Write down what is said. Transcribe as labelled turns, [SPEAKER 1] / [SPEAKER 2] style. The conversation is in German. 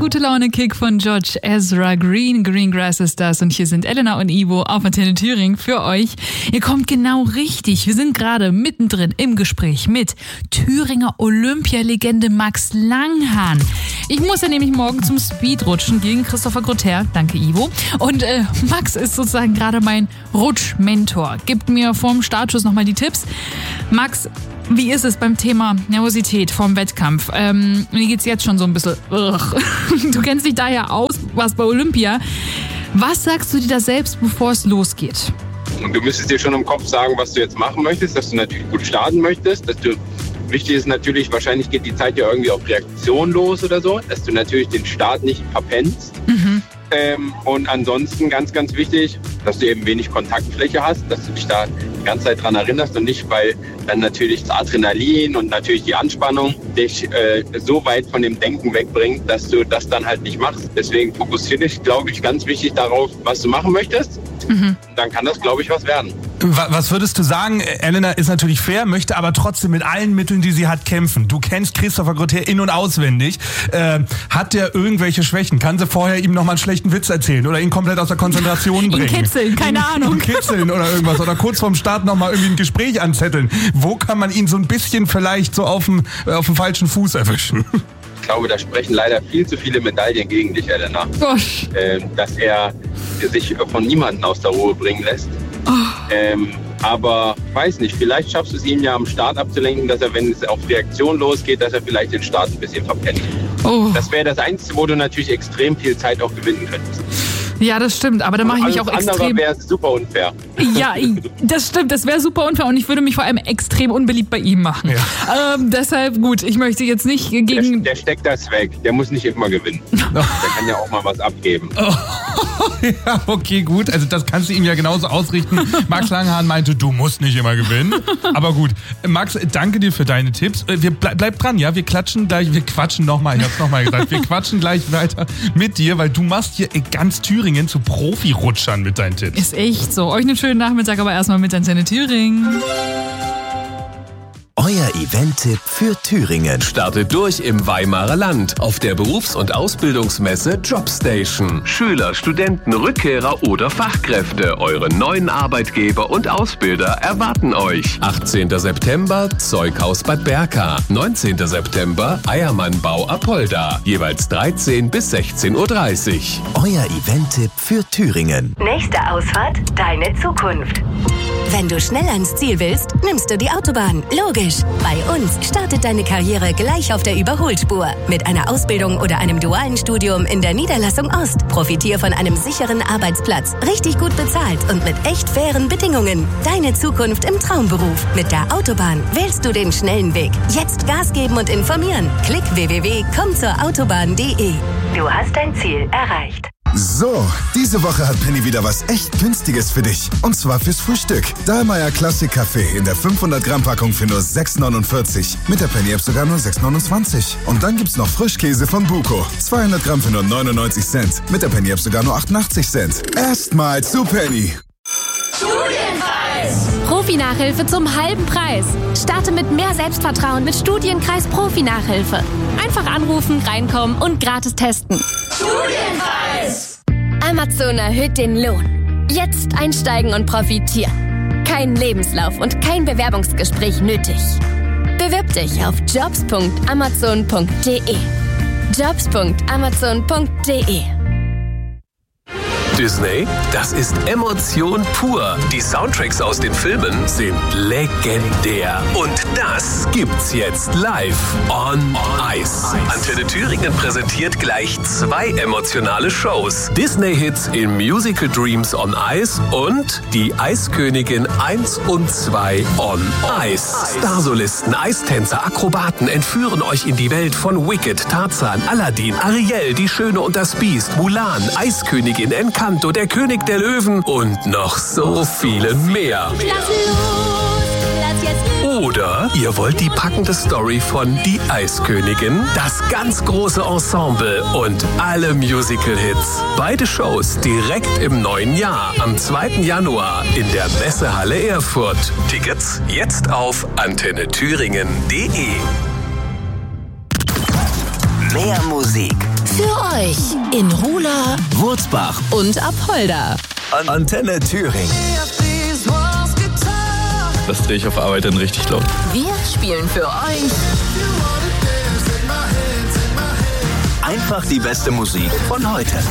[SPEAKER 1] gute Laune-Kick von George Ezra Green. Greengrass ist das und hier sind Elena und Ivo auf Antenne Thüringen für euch. Ihr kommt genau richtig. Wir sind gerade mittendrin im Gespräch mit Thüringer Olympialegende Max Langhahn. Ich muss ja nämlich morgen zum Speedrutschen gegen Christopher Grotter. Danke, Ivo. Und Max ist sozusagen gerade mein Rutschmentor. Gibt mir vorm Startschuss nochmal die Tipps. Max, wie ist es beim Thema Nervosität vorm Wettkampf? Mir geht's jetzt schon so ein bisschen. Du kennst dich da ja aus, warst bei Olympia. Was sagst du dir da selbst, bevor es losgeht?
[SPEAKER 2] Und du müsstest dir schon im Kopf sagen, was du jetzt machen möchtest, dass du natürlich gut starten möchtest, wichtig ist natürlich, wahrscheinlich geht die Zeit ja irgendwie auf Reaktion los oder so, dass du natürlich den Start nicht verpennst. Und ansonsten ganz, ganz wichtig, dass du eben wenig Kontaktfläche hast, dass du dich da die ganze Zeit dran erinnerst und nicht, weil dann natürlich das Adrenalin und natürlich die Anspannung dich so weit von dem Denken wegbringt, dass du das dann halt nicht machst. Deswegen fokussiere dich, glaube ich, ganz wichtig darauf, was du machen möchtest. Dann kann das, glaube ich, was werden.
[SPEAKER 3] Was würdest du sagen? Elena ist natürlich fair, möchte aber trotzdem mit allen Mitteln, die sie hat, kämpfen. Du kennst Christopher Grotter in- und auswendig. Hat der irgendwelche Schwächen? Kann sie vorher ihm nochmal einen schlechten Witz erzählen oder ihn komplett aus der Konzentration bringen?
[SPEAKER 1] Ihn kitzeln, keine Ahnung.
[SPEAKER 3] Ihn kitzeln oder irgendwas. Oder kurz vorm Start nochmal irgendwie ein Gespräch anzetteln. Wo kann man ihn so ein bisschen vielleicht so auf dem falschen Fuß erwischen?
[SPEAKER 2] Ich glaube, da sprechen leider viel zu viele Medaillen gegen dich, Elena.
[SPEAKER 1] Gosh.
[SPEAKER 2] Dass er sich von niemandem aus der Ruhe bringen lässt. Aber ich weiß nicht, vielleicht schaffst du es ihm ja am Start abzulenken, dass er, wenn es auf Reaktion losgeht, dass er vielleicht den Start ein bisschen verpennt. Das wäre das Einzige, wo du natürlich extrem viel Zeit auch gewinnen könntest.
[SPEAKER 1] Ja, das stimmt, aber da mache ich mich auch extrem...
[SPEAKER 2] Alles andere wäre super unfair.
[SPEAKER 1] Ja, das stimmt, das wäre super unfair und ich würde mich vor allem extrem unbeliebt bei ihm machen. Ja. Deshalb, gut, ich möchte jetzt nicht gegen...
[SPEAKER 2] Der steckt das weg, der muss nicht immer gewinnen. Der kann ja auch mal was abgeben.
[SPEAKER 3] Ja, okay, gut, also das kannst du ihm ja genauso ausrichten. Max Langhahn meinte, du musst nicht immer gewinnen. Aber gut, Max, danke dir für deine Tipps. Bleib dran, ja, wir quatschen nochmal, ich hab's nochmal gesagt, wir quatschen gleich weiter mit dir, weil du machst hier ganz Thüringen zu Profi-Rutschern mit deinen Tipps.
[SPEAKER 1] Ist echt so. Euch einen schönen Nachmittag, aber erstmal mit Antenne Thüringen.
[SPEAKER 4] Euer Event-Tipp für Thüringen.
[SPEAKER 5] Startet durch im Weimarer Land auf der Berufs- und Ausbildungsmesse Jobstation. Schüler, Studenten, Rückkehrer oder Fachkräfte, eure neuen Arbeitgeber und Ausbilder erwarten euch. 18. September Zeughaus Bad Berka, 19. September Eiermannbau Apolda, jeweils 13 bis 16:30 Uhr.
[SPEAKER 4] Euer Event-Tipp für Thüringen.
[SPEAKER 6] Nächste Ausfahrt, deine Zukunft. Wenn du schnell ans Ziel willst, nimmst du die Autobahn. Logisch. Bei uns startet deine Karriere gleich auf der Überholspur. Mit einer Ausbildung oder einem dualen Studium in der Niederlassung Ost. Profitier von einem sicheren Arbeitsplatz, richtig gut bezahlt und mit echt fairen Bedingungen. Deine Zukunft im Traumberuf. Mit der Autobahn wählst du den schnellen Weg. Jetzt Gas geben und informieren. Klick www.kommzurautobahn.de. Du hast dein Ziel erreicht.
[SPEAKER 7] So, diese Woche hat Penny wieder was echt Günstiges für dich. Und zwar fürs Frühstück. Dahlmeier Classic Kaffee in der 500 Gramm Packung für nur 6,49. Mit der Penny App sogar nur 6,29. Und dann gibt's noch Frischkäse von Buko. 200 Gramm für nur 99 Cent. Mit der Penny App sogar nur 88 Cent. Erstmal zu Penny.
[SPEAKER 8] Studienkreis! Profi-Nachhilfe zum halben Preis. Starte mit mehr Selbstvertrauen mit Studienkreis Profi-Nachhilfe. Einfach anrufen, reinkommen und gratis testen. Studienkreis! Amazon erhöht den Lohn. Jetzt einsteigen und profitieren. Kein Lebenslauf und kein Bewerbungsgespräch nötig. Bewirb dich auf jobs.amazon.de. jobs.amazon.de.
[SPEAKER 5] Disney, das ist Emotion pur. Die Soundtracks aus den Filmen sind legendär. Und das gibt's jetzt live on Ice. Antenne Thüringen präsentiert gleich 2 emotionale Shows. Disney-Hits in Musical Dreams on Ice und die Eiskönigin 1 und 2 on Ice. Starsolisten, Eistänzer, Akrobaten entführen euch in die Welt von Wicked, Tarzan, Aladdin, Ariel, die Schöne und das Biest, Mulan, Eiskönigin, Encanto, der König der Löwen und noch so viele mehr. Oder ihr wollt die packende Story von Die Eiskönigin, das ganz große Ensemble und alle Musical-Hits. Beide Shows direkt im neuen Jahr, am 2. Januar in der Messehalle Erfurt. Tickets jetzt auf antennethüringen.de.
[SPEAKER 4] Mehr Musik,
[SPEAKER 6] Für euch in Rula,
[SPEAKER 4] Wurzbach
[SPEAKER 6] und Apolda.
[SPEAKER 4] Antenne Thüringen.
[SPEAKER 9] Das drehe ich auf Arbeit dann richtig laut.
[SPEAKER 6] Wir spielen für euch
[SPEAKER 4] Einfach die beste Musik von heute.